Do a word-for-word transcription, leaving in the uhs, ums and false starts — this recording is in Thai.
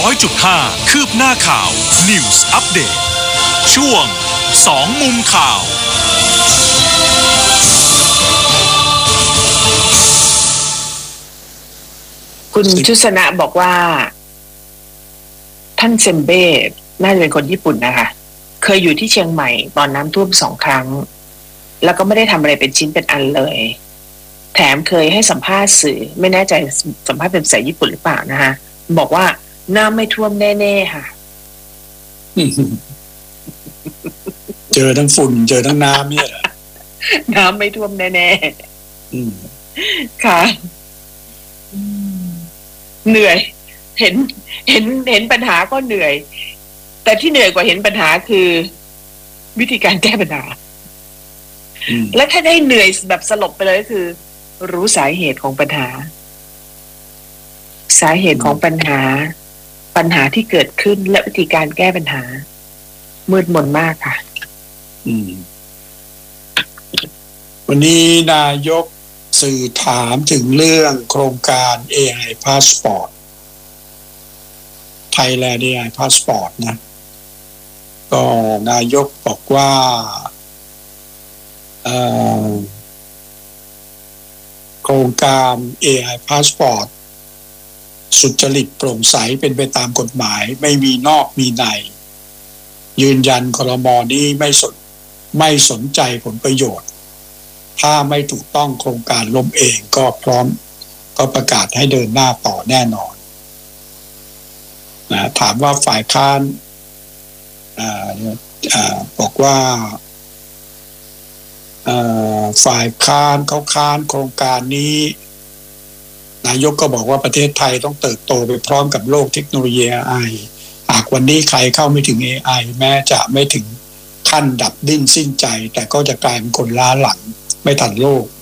ร้อยจุดห้า คืบหน้าข่าว News Update ช่วงสองมุมข่าวคุณชุสนะบอกว่าท่านเซมเบ้น่าจะเป็นคนญี่ปุ่นนะคะเคยอยู่ที่เชียงใหม่ตอนน้ำท่วมสองครั้งแล้วก็ไม่ได้ทำอะไรเป็นชิ้นเป็นอันเลยแถมเคยให้สัมภาษณ์สื่อไม่แน่ใจสัมภาษณ์เป็นภาษาญี่ปุ่นหรือเปล่านะคะบอกว่าน้ำไม่ท่วมแน่ๆค่ะเจอทั้งฝุ่นเจอทั้งน้ำเนี่ยน้ำไม่ท่วมแน่ๆค่ะเหนื่อยเห็นเห็นเห็นปัญหาก็เหนื่อยแต่ที่เหนื่อยกว่าเห็นปัญหาคือวิธีการแก้ปัญหาและถ้าได้เหนื่อยแบบสลบไปเลยก็คือรู้สาเหตุของปัญหาสาเหตุของปัญหาปัญหาที่เกิดขึ้นและวิธีการแก้ปัญหามืดมนมากค่ะวันนี้นายกสื่อถามถึงเรื่องโครงการ เอ ไอ Passport Thailand เอ ไอ Passport นะก็นายกบอกว่าโครงการ เอ ไอ Passport สุจริตโปร่งใสเป็นไปตามกฎหมายไม่มีนอกมีในยืนยันครม.นี้ไม่สนไม่สนใจผลประโยชน์ถ้าไม่ถูกต้องโครงการล้มเองก็พร้อมก็ประกาศให้เดินหน้าต่อแน่นอนนะถามว่าฝ่ายค้านอ่าอ่าบอกว่าอ่าฝ่ายค้านเขาค้านโครงการนี้นายกก็บอกว่าประเทศไทยต้องเติบโตไปพร้อมกับโลกเทคโนโลยี เอ ไอ หากวันนี้ใครเข้าไม่ถึง เอ ไอ แม้จะไม่ถึงขั้นดับดิ้นสิ้นใจแต่ก็จะกลายเป็นคนล้าหลังไม่ทันโลก